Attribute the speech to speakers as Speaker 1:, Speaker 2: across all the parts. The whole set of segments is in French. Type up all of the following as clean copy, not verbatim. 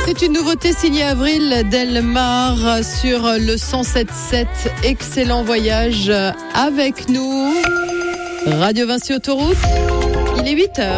Speaker 1: C'est une nouveauté signée Avril Delmar sur le 107.7. Excellent voyage avec nous. Radio Vinci Autoroute, il est 8h.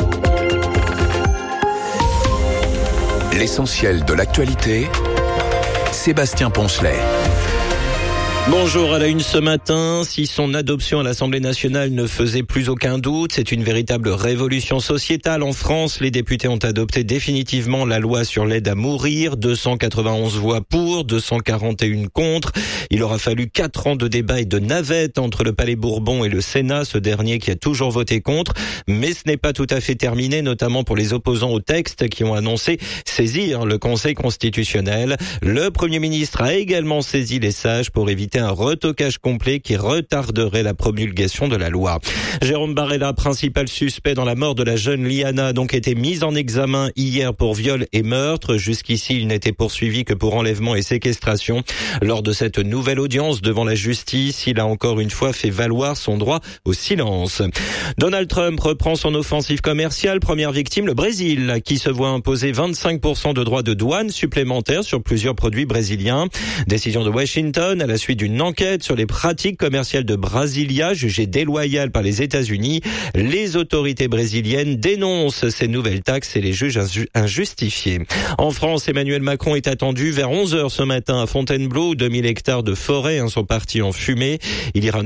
Speaker 2: L'essentiel de l'actualité, Sébastien Poncelet.
Speaker 3: Bonjour, à la une ce matin. Si son adoption à l'Assemblée nationale ne faisait plus aucun doute, c'est une véritable révolution sociétale. En France, les députés ont adopté définitivement la loi sur l'aide à mourir. 291 voix pour, 241 contre. Il aura fallu 4 ans de débat et de navette entre le Palais Bourbon et le Sénat, ce dernier qui a toujours voté contre. Mais ce n'est pas tout à fait terminé, notamment pour les opposants au texte qui ont annoncé saisir le Conseil constitutionnel. Le Premier ministre a également saisi les sages pour éviter un retocage complet qui retarderait la promulgation de la loi. Jérôme Barella, principal suspect dans la mort de la jeune Liana, a donc été mis en examen hier pour viol et meurtre. Jusqu'ici, il n'était poursuivi que pour enlèvement et séquestration. Lors de cette nouvelle audience devant la justice, il a encore une fois fait valoir son droit au silence. Donald Trump reprend son offensive commerciale. Première victime, le Brésil, qui se voit imposer 25% de droits de douane supplémentaires sur plusieurs produits brésiliens. Décision de Washington à la suite d'une enquête sur les pratiques commerciales de Brasilia jugées déloyales par les États-Unis. Les autorités brésiliennes dénoncent ces nouvelles taxes et les jugent injustifiées. En France, Emmanuel Macron est attendu vers 11h ce matin à Fontainebleau où 2000 hectares de forêt sont partis en fumée. Il ira